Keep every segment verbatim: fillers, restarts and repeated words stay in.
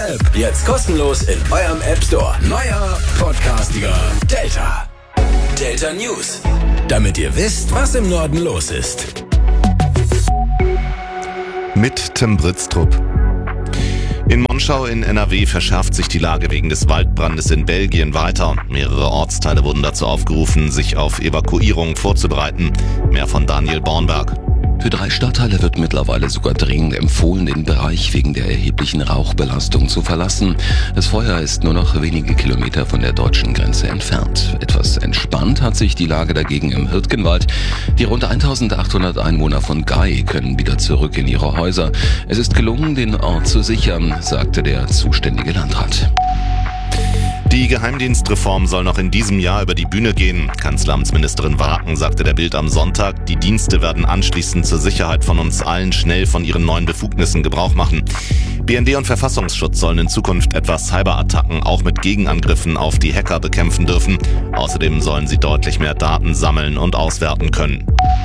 App. Jetzt kostenlos in eurem App Store. Neuer Podcastiger Delta. Delta News. Damit ihr wisst, was im Norden los ist. Mit Tim Britztrup. In Monschau in N R W verschärft sich die Lage wegen des Waldbrandes in Belgien weiter. Mehrere Ortsteile wurden dazu aufgerufen, sich auf Evakuierung vorzubereiten. Mehr von Daniel Bornberg. Für drei Stadtteile wird mittlerweile sogar dringend empfohlen, den Bereich wegen der erheblichen Rauchbelastung zu verlassen. Das Feuer ist nur noch wenige Kilometer von der deutschen Grenze entfernt. Etwas entspannt hat sich die Lage dagegen im Hürtgenwald. Die rund eintausendachthundert Einwohner von Gay können wieder zurück in ihre Häuser. Es ist gelungen, den Ort zu sichern, sagte der zuständige Landrat. Die Geheimdienstreform soll noch in diesem Jahr über die Bühne gehen. Kanzleramtsministerin Waken sagte der Bild am Sonntag, die Dienste werden anschließend zur Sicherheit von uns allen schnell von ihren neuen Befugnissen Gebrauch machen. B N D und Verfassungsschutz sollen in Zukunft etwa Cyberattacken auch mit Gegenangriffen auf die Hacker bekämpfen dürfen. Außerdem sollen sie deutlich mehr Daten sammeln und auswerten können.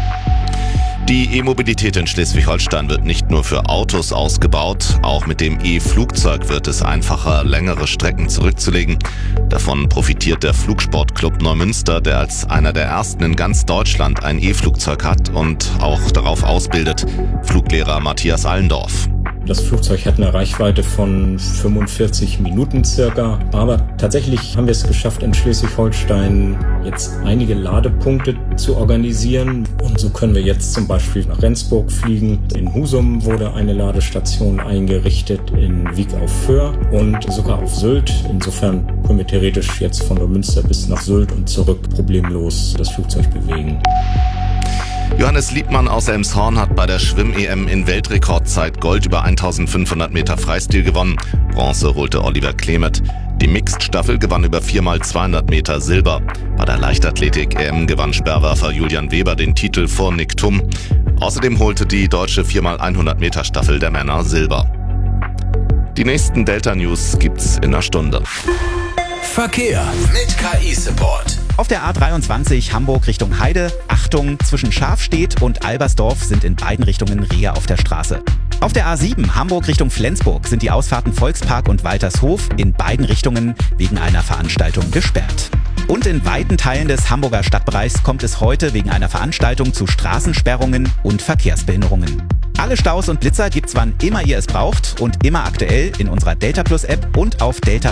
Die E-Mobilität in Schleswig-Holstein wird nicht nur für Autos ausgebaut, auch mit dem E-Flugzeug wird es einfacher, längere Strecken zurückzulegen. Davon profitiert der Flugsportclub Neumünster, der als einer der ersten in ganz Deutschland ein E-Flugzeug hat und auch darauf ausbildet. Fluglehrer Matthias Allendorf. Das Flugzeug hat eine Reichweite von fünfundvierzig Minuten circa. Aber tatsächlich haben wir es geschafft, in Schleswig-Holstein jetzt einige Ladepunkte zu organisieren. Und so können wir jetzt zum Beispiel nach Rendsburg fliegen. In Husum wurde eine Ladestation eingerichtet, in Wiek auf Föhr und sogar auf Sylt. Insofern können wir theoretisch jetzt von Neumünster bis nach Sylt und zurück problemlos das Flugzeug bewegen. Johannes Liebmann aus Elmshorn hat bei der Schwimm-E M in Weltrekordzeit Gold über eintausendfünfhundert Meter Freistil gewonnen. Bronze holte Oliver Klemet. Die Mixed-Staffel gewann über vier mal zweihundert Meter Silber. Bei der Leichtathletik-E M gewann Speerwerfer Julian Weber den Titel vor Nick Thum. Außerdem holte die deutsche vier mal hundert Meter Staffel der Männer Silber. Die nächsten Delta-News gibt's in einer Stunde. Verkehr mit K I-Support. Auf der A dreiundzwanzig Hamburg Richtung Heide, Achtung, zwischen Schafstedt und Albersdorf sind in beiden Richtungen Rehe auf der Straße. Auf der A sieben Hamburg Richtung Flensburg sind die Ausfahrten Volkspark und Waltershof in beiden Richtungen wegen einer Veranstaltung gesperrt. Und in weiten Teilen des Hamburger Stadtbereichs kommt es heute wegen einer Veranstaltung zu Straßensperrungen und Verkehrsbehinderungen. Alle Staus und Blitzer gibt's wann immer ihr es braucht und immer aktuell in unserer Delta Plus App und auf delta